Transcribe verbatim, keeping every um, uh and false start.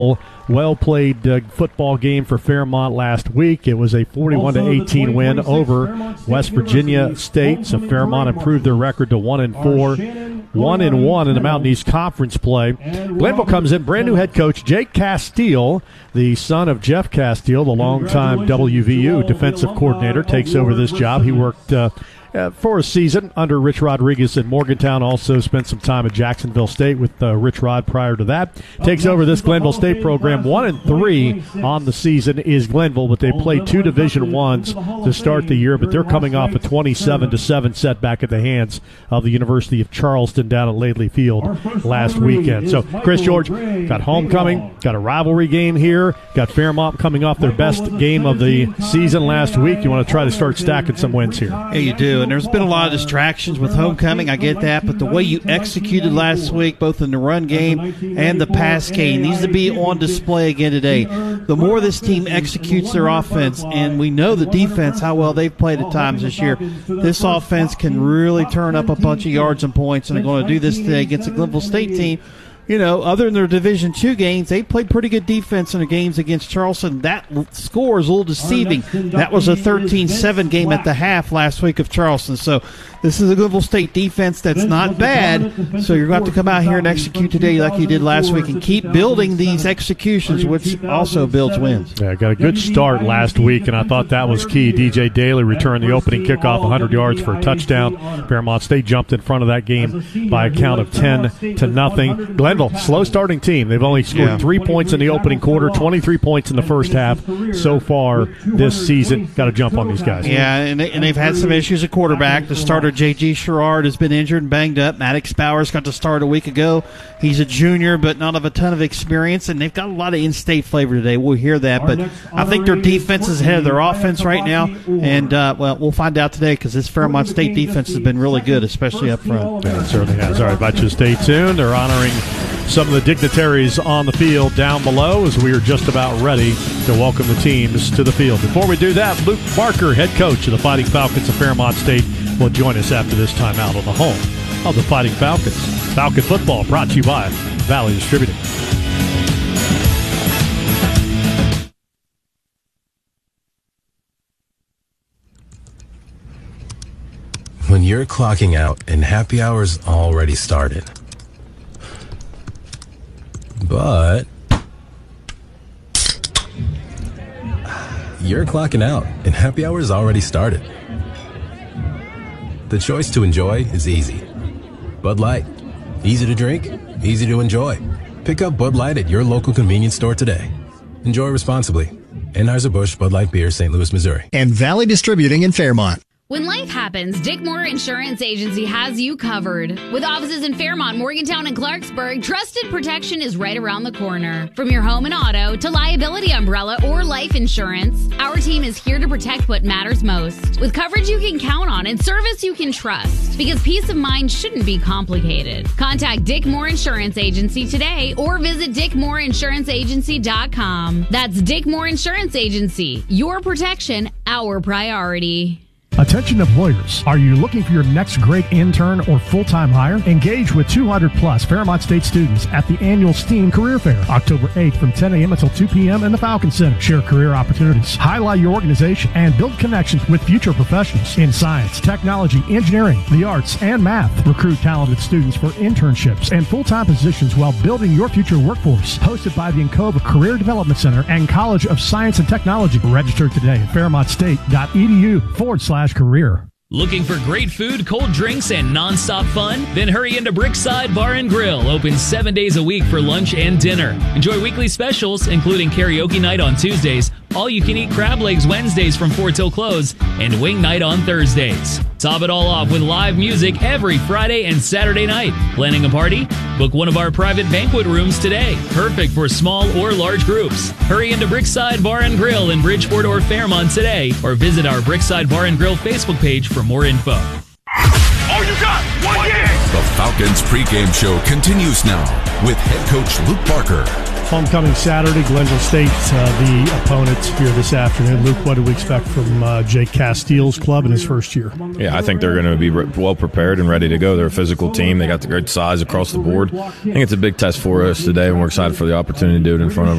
Well-played uh, football game for Fairmont last week. It was a forty-one to eighteen win over West Virginia State. So Fairmont improved their record to one and four, one and one in the Mountain East Conference play. Glenville comes in, brand new head coach Jake Castile, the son of Jeff Castile, the longtime W V U defensive coordinator, takes over this job. He worked uh, Uh, for a season under Rich Rodriguez in Morgantown. Also spent some time at Jacksonville State with uh, Rich Rod prior to that. Takes over this Glenville State program. One and three on the season is Glenville, but they played two Division Ones to start the year. But they're coming off a twenty-seven to seven setback at the hands of the University of Charleston down at Laidley Field last weekend. So Chris George got homecoming, got a rivalry game here, got Fairmont coming off their best game of the season last week. You want to try to start stacking some wins here. Yeah, you do. And there's been a lot of distractions with homecoming. I get that. But the way you executed last week, both in the run game and the pass game, needs to be on display again today. The more this team executes their offense, and we know the defense, how well they've played at times this year, this offense can really turn up a bunch of yards and points, and they're going to do this today against the Glenville State team. You know, other than their Division two games, they played pretty good defense in their games against Charleston. That score is a little deceiving. That was a thirteen seven game at the half last week of Charleston. So this is a Glenville State defense that's not bad. So you're going to have to come out here and execute today like you did last week and keep building these executions, which also builds wins. Yeah, got a good start last week, and I thought that was key. D J Daly returned the opening kickoff one hundred yards for a touchdown. Fairmont State jumped in front of that game by a count of ten to nothing. Glenville, slow starting team. They've only scored yeah. three points in the opening quarter, twenty-three points in the first half so far this season. Got to jump on these guys. Yeah, and, they, and they've had some issues at quarterback. The starter, J G Sherrard, has been injured and banged up. Maddox Bowers got to start a week ago. He's a junior, but not of a ton of experience, and they've got a lot of in-state flavor today. We'll hear that, but I think their defense is ahead of their offense right now, and, uh, well, we'll find out today because this Fairmont State defense has been really good, especially up front. Yeah, it certainly has. All right, invite you to stay tuned. They're honoring some of the dignitaries on the field down below as we are just about ready to welcome the teams to the field. Before we do that, Luke Barker, head coach of the Fighting Falcons of Fairmont State, will join us after this timeout on the home of the Fighting Falcons. Falcon football brought to you by Valley Distributing. When you're clocking out and happy hour's already started, but you're clocking out and happy hour's already started. The choice to enjoy is easy. Bud Light. Easy to drink, easy to enjoy. Pick up Bud Light at your local convenience store today. Enjoy responsibly. Anheuser-Busch Bud Light Beer, Saint Louis, Missouri. And Valley Distributing in Fairmont. When life happens, Dick Moore Insurance Agency has you covered. With offices in Fairmont, Morgantown, and Clarksburg, trusted protection is right around the corner. From your home and auto to liability umbrella or life insurance, our team is here to protect what matters most. With coverage you can count on and service you can trust. Because peace of mind shouldn't be complicated. Contact Dick Moore Insurance Agency today or visit dick moore insurance agency dot com. That's Dick Moore Insurance Agency. Your protection, our priority. Attention employers, are you looking for your next great intern or full-time hire? Engage with two hundred plus Fairmont State students at the annual STEAM Career Fair, October eighth from ten a.m. until two p.m. in the Falcon Center. Share career opportunities, highlight your organization, and build connections with future professionals in science, technology, engineering, the arts, and math. Recruit talented students for internships and full-time positions while building your future workforce. Hosted by the Encova Career Development Center and College of Science and Technology. Register today at fairmontstate.edu forward slash career. Looking for great food, cold drinks, and non-stop fun? Then hurry into Brickside Bar and Grill, open seven days a week for lunch and dinner. Enjoy weekly specials, including karaoke night on Tuesdays, all-you-can-eat crab legs Wednesdays from four till close, and wing night on Thursdays. Top it all off with live music every Friday and Saturday night. Planning a party? Book one of our private banquet rooms today. Perfect for small or large groups. Hurry into Brickside Bar and Grill in Bridgeport or Fairmont today, or visit our Brickside Bar and Grill Facebook page for more info. All you got, one game! The Falcons pregame show continues now with head coach Luke Barker. Homecoming Saturday, Glenville State, uh, the opponents here this afternoon. Luke, what do we expect from uh, Jake Castile's club in his first year? Yeah, I think they're going to be re- well prepared and ready to go. They're a physical team. They got the great size across the board. I think it's a big test for us today, and we're excited for the opportunity to do it in front of